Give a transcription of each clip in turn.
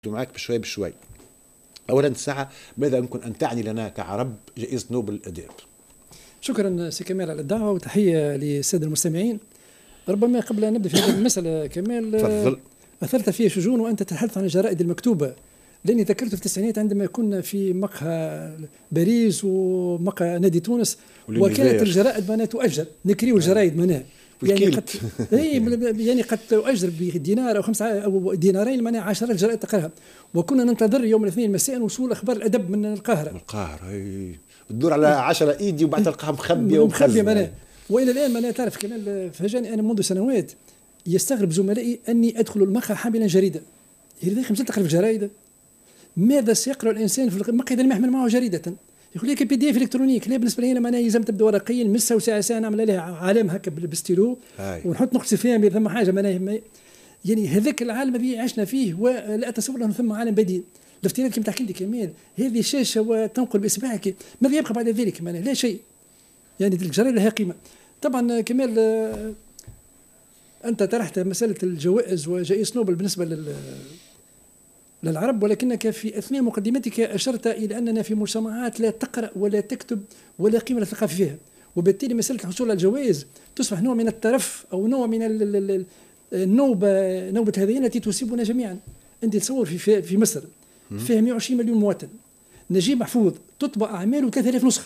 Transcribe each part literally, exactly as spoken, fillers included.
معك بشوي بشوي. أولا ساعة، ماذا يمكن أن تعني لنا كعرب جائزة نوبل الآداب؟ شكرا سي كمال على الدعوة وتحية للسادة المستمعين. ربما قبل أن نبدأ في هذه المسألة كمال تفضل. أثرت فيها شجون وأنت تتحدث عن الجرائد المكتوبة، لأني ذكرت في التسعينات عندما كنا في مقهى باريس ومقهى نادي تونس، وكانت الجرائد معناها تؤجر، نكريو الجرائد معناها يعني قد يعني قد تؤجر بدينار او خمسة او دينارين معناها عشرات الجرائد تقراها، وكنا ننتظر يوم الاثنين مساء وصول اخبار الادب من القاهره. القاهره اي تدور على عشرة ايدي وبعد تلقاها مخبيه ومخبيه معناها. والى الان معناها تعرف كمال فاجأني انا منذ سنوات يستغرب زملائي اني ادخل المقهى حاملا جريده. هذا خمسة تقرا في الجرائد، ماذا سيقرا الانسان في المقهى اذا لم يحمل معه جريده؟ يقول لك بي دي اف الكترونيك. لا، بالنسبه لي انا معناها يلزم تبدا ورقيا نمسها وساعه ساعه نعمل عليها علام هكا بالستيلو ونحط نقطه فيها ثم حاجه معناها يعني هذاك العالم الذي عشنا فيه، ولا اتصور انه ثم عالم بديل. الافتراض كما تحكي لي كمال، هذه شاشه وتنقل باصبعك، ماذا يبقى بعد ذلك؟ معناها لا شيء. يعني الجرائد لها قيمه. طبعا كمال انت طرحت مساله الجوائز وجائزه نوبل بالنسبه لل للعرب، ولكنك في أثناء مقدمتك أشرت إلى أننا في مجتمعات لا تقرأ ولا تكتب ولا قيمة للثقافة فيها، وبالتالي مسألة الحصول على الجوائز تصبح نوع من الترف أو نوع من النوبة، نوبة هذه التي تصيبنا جميعا. أنت تصور في في مصر فيها مئة وعشرين مليون مواطن، نجيب محفوظ تطبع أعماله ثلاثة آلاف نسخة،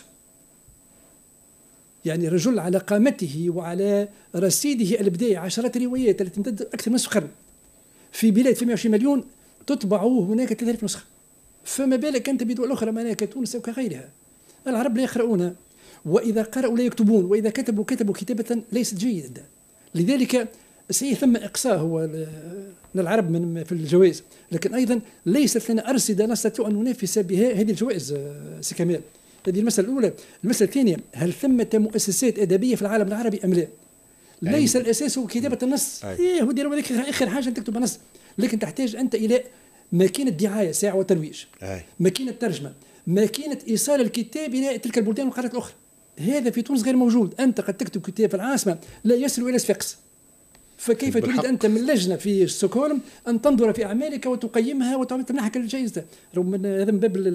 يعني رجل على قامته وعلى رصيده الإبداعي عشرات الروايات التي تمتد أكثر من نصف قرن. في بلاد في مئة وعشرين مليون تطبعوا هناك ثلاثة آلاف نسخة، فما بالك أنت بدول أخرى معناها كتونس أو كغيرها. العرب لا يقرؤون، وإذا قرأوا لا يكتبون، وإذا كتبوا كتبوا كتابة ليست جيدة. لذلك سي ثم إقصاء هو للعرب من في الجوائز، لكن أيضا ليست لنا أرصدة نستطيع أن ننافس بها هذه الجوائز. سي كمال، هذه المسألة الأولى. المسألة الثانية، هل ثمة مؤسسات أدبية في العالم العربي أم لا؟ ليس الأساس هو كتابة النص، إيه هو دير آخر حاجة أن تكتب نص، لكن تحتاج أنت إلى ماكينة دعاية ساعة وترويج، ماكينة ترجمة، ماكينة إيصال الكتاب إلى تلك البلدان والقارات الأخرى. هذا في تونس غير موجود. أنت قد تكتب كتاب في العاصمة لا يصل إلى صفاقس، فكيف تريد أنت من لجنة في ستوكهولم أن تنظر في أعمالك وتقيمها وتمنحك الجائزة؟ رغم من هذا من باب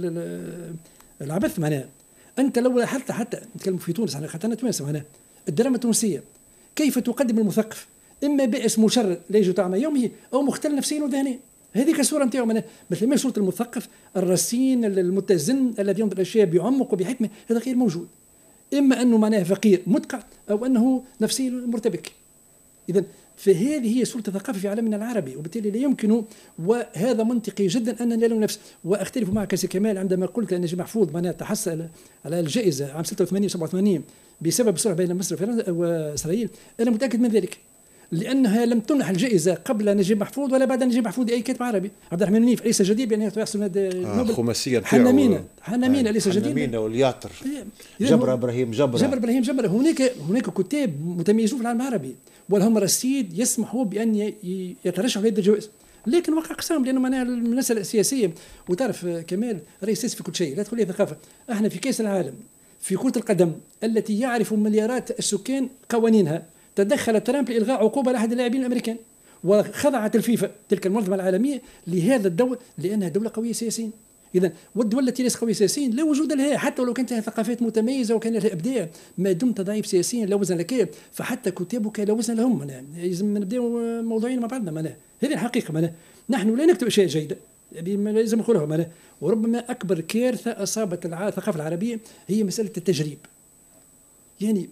العبث معناها. أنت لو لاحظت حتى نتكلم في تونس، احنا خاطرنا تونس معناها الدراما التونسية كيف تقدم المثقف، إما بائس مشرد لا يجد طعام يومه أو مختل نفسيا وذهنيا. هذيك الصورة نتاعو مثل ما صورة المثقف الرصين المتزن الذي ينظر الأشياء بعمق وبحكمة، هذا غير موجود. إما أنه معناه فقير مدقع أو أنه نفسي مرتبك. إذن فهذه هي صورة الثقافة في عالمنا العربي، وبالتالي لا يمكن، وهذا منطقي جدا أننا لا ننافس. وأختلف معك سي كمال عندما قلت أن نجيب محفوظ معناه تحصل على الجائزة عام ستة وثمانين سبعة وثمانين بسبب الصراع بين مصر وإسرائيل. أنا متأكد من ذلك، لأنها لم تمنح الجائزة قبل نجيب محفوظ ولا بعد نجيب محفوظ أي كاتب عربي. عبد الرحمن منيف ليس جدير بأن يحصل نوبل. خماسية حنامينا حنامينا ليس جدير. حنامينا والياطر جبر إبراهيم جبر جبر إبراهيم جبر. هناك هناك كتاب متميزون في العالم العربي ولهم رصيد يسمحوا بأن يترشحوا لهذه الجوائز، لكن وقع قسام لأنه معناها المسألة السياسية. وتعرف كمال رئيس في كل شيء، لا تقول لي ثقافة. احنا في كأس العالم في كرة القدم التي يعرف مليارات السكان قوانينها، تدخل ترامب لإلغاء عقوبة لأحد اللاعبين الأمريكان، وخضعت الفيفا تلك المنظمة العالمية لهذا الدور لأنها دولة قوية سياسيا. إذن والدول التي ليست قوية سياسيا لا وجود لها، حتى ولو كانت لها ثقافات متميزة وكان لها إبداع، ما دمت ضعيف سياسيا لا وزن لك، فحتى كتابك لا وزن لهم. معناها لازم نبداو موضوعين مع بعضنا. معناها هذه الحقيقة. معناها نحن لا نكتب أشياء جيدة، لازم نقولها. معناها وربما أكبر كارثة أصابت الثقافة العربية هي مسألة التجريب. يعني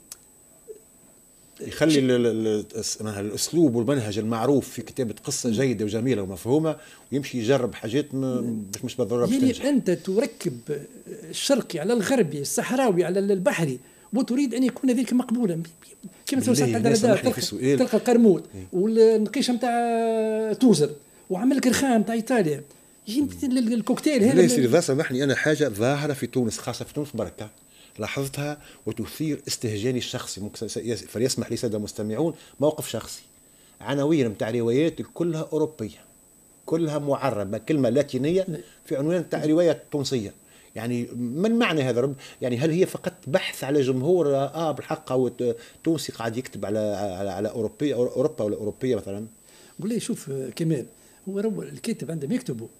يخلي الاسلوب والمنهج المعروف في كتابه قصه جيده وجميله ومفهومه، ويمشي يجرب حاجات مش مش بالضروره باش تنجح. يعني انت تركب الشرقي على الغربي، الصحراوي على البحري، وتريد ان يكون ذلك مقبولا. كما تسوي تلقى تلقى القرمود والنقيشه نتاع توزر وعمل لك رخام نتاع ايطاليا. الكوكتيل هذا اذا سامحني انا حاجه ظاهره في تونس، خاصه في تونس بركه لاحظتها وتثير استهجاني الشخصي، فليسمح لي سادة المستمعون موقف شخصي. عناوين متاع روايات كلها أوروبية، كلها معربة كلمة لاتينية في عنوان تاع رواية تونسية. يعني من معنى هذا رب؟ يعني هل هي فقط بحث على جمهور اه بالحق او تونسي قاعد يكتب على على على أوروبية أوروبا ولا أوروبية مثلا؟ قول لي شوف كمال، هو الكاتب عندما يكتبوا